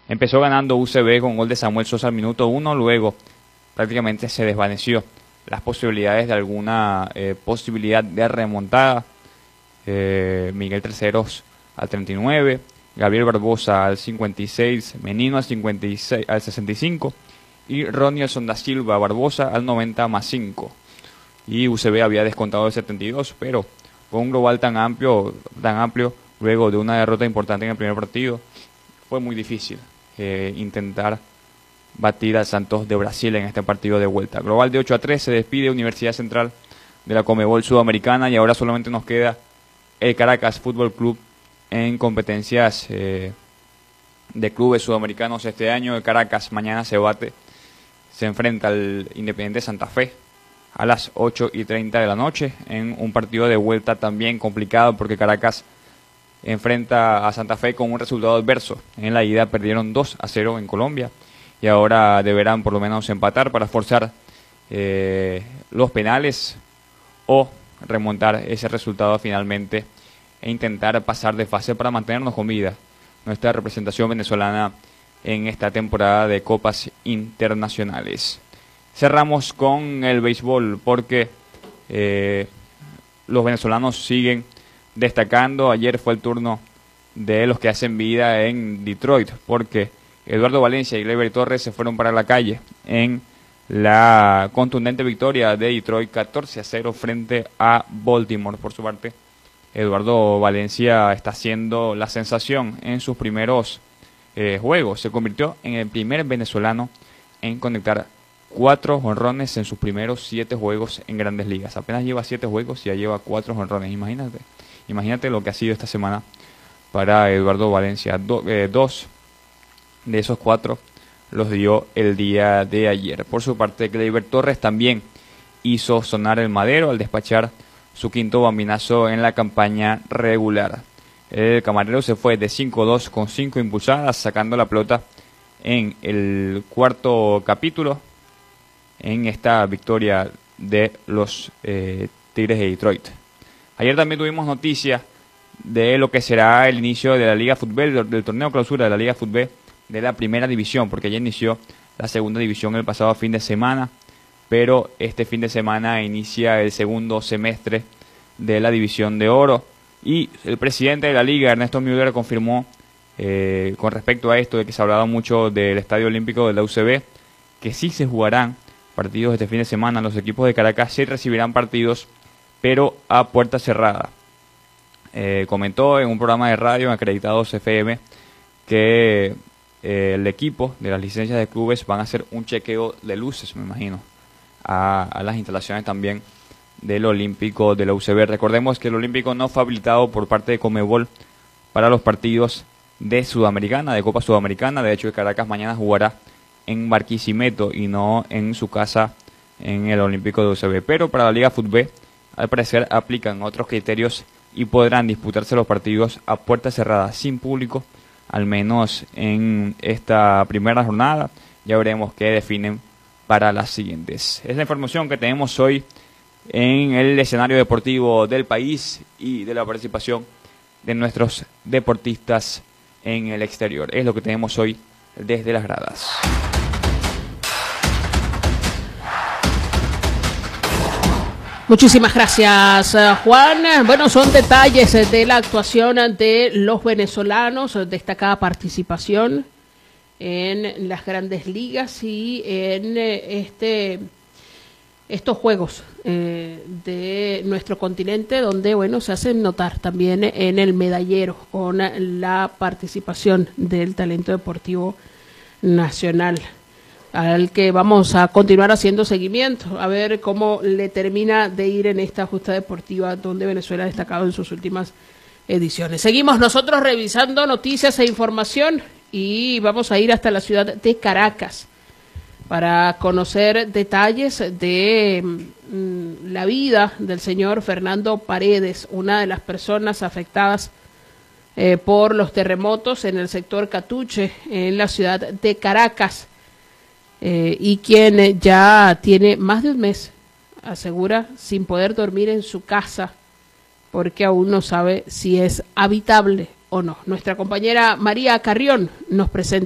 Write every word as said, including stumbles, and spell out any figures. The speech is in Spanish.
Empezó ganando U C B con gol de Samuel Sosa al minuto uno, luego prácticamente se desvaneció las posibilidades de alguna eh, posibilidad de remontada. Eh, Miguel Terceros al treinta y nueve, Gabriel Barbosa al cincuenta y seis, Menino al, cincuenta y seis, al sesenta y cinco y Ronilson da Silva Barbosa al noventa más cinco. Y U C B había descontado el setenta y dos, pero con un global tan amplio, tan amplio, luego de una derrota importante en el primer partido, fue muy difícil eh, intentar batir al Santos de Brasil en este partido de vuelta. Global de ocho a tres, se despide Universidad Central de la Conmebol Sudamericana y ahora solamente nos queda el Caracas Fútbol Club en competencias eh, de clubes sudamericanos este año. El Caracas mañana se bate, se enfrenta al Independiente Santa Fe a las ocho y treinta de la noche en un partido de vuelta también complicado porque Caracas enfrenta a Santa Fe con un resultado adverso. En la ida perdieron dos a cero en Colombia y ahora deberán por lo menos empatar para forzar eh, los penales o remontar ese resultado finalmente e intentar pasar de fase para mantenernos con vida nuestra representación venezolana en esta temporada de copas internacionales. Cerramos con el béisbol porque eh, los venezolanos siguen destacando. Ayer fue el turno de los que hacen vida en Detroit porque Eduardo Valencia y Gleyber Torres se fueron para la calle en la contundente victoria de Detroit catorce a cero frente a Baltimore. Por su parte, Eduardo Valencia está haciendo la sensación en sus primeros eh, juegos. Se convirtió en el primer venezolano en conectar cuatro jonrones en sus primeros siete juegos en Grandes Ligas. Apenas lleva siete juegos y ya lleva cuatro jonrones. Imagínate, imagínate lo que ha sido esta semana para Eduardo Valencia. Do, eh, dos de esos cuatro los dio el día de ayer. Por su parte, Gleyber Torres también hizo sonar el madero al despachar su quinto bambinazo en la campaña regular. El camarero se fue de cinco dos con cinco impulsadas, sacando la pelota en el cuarto capítulo en esta victoria de los eh, Tigres de Detroit. Ayer también tuvimos noticia de lo que será el inicio de la Liga Fútbol, del, del torneo clausura de la Liga Fútbol de la primera división, porque ya inició la segunda división el pasado fin de semana, pero este fin de semana inicia el segundo semestre de la división de oro y el presidente de la liga, Ernesto Müller, confirmó eh, con respecto a esto de que se ha hablado mucho del Estadio Olímpico de la U C B, que sí se jugarán partidos este fin de semana. Los equipos de Caracas sí recibirán partidos, pero a puerta cerrada. Eh, comentó en un programa de radio en Acreditados F M que eh, el equipo de las licencias de clubes van a hacer un chequeo de luces, me imagino, a, a las instalaciones también del Olímpico de la U C B. Recordemos que el Olímpico no fue habilitado por parte de Conmebol para los partidos de Sudamericana, de Copa Sudamericana. De hecho, el Caracas mañana jugará en Barquisimeto y no en su casa en el Olímpico de U C B. Pero para la Liga Fútbol, al parecer, aplican otros criterios y podrán disputarse los partidos a puerta cerrada, sin público, al menos en esta primera jornada. Ya veremos qué definen para las siguientes. Es la información que tenemos hoy en el escenario deportivo del país y de la participación de nuestros deportistas en el exterior. Es lo que tenemos hoy desde las gradas. Muchísimas gracias, Juan. Bueno, son detalles de la actuación de los venezolanos, destacada participación en las grandes ligas y en este estos juegos eh, de nuestro continente, donde bueno se hacen notar también en el medallero con la participación del talento deportivo nacional, al que vamos a continuar haciendo seguimiento, a ver cómo le termina de ir en esta justa deportiva donde Venezuela ha destacado en sus últimas ediciones. Seguimos nosotros revisando noticias e información y vamos a ir hasta la ciudad de Caracas para conocer detalles de mm, la vida del señor Fernando Paredes, una de las personas afectadas eh, por los terremotos en el sector Catuche, en la ciudad de Caracas, eh, y quien ya tiene más de un mes, asegura, sin poder dormir en su casa, porque aún no sabe si es habitable o no. Nuestra compañera María Carrión nos presenta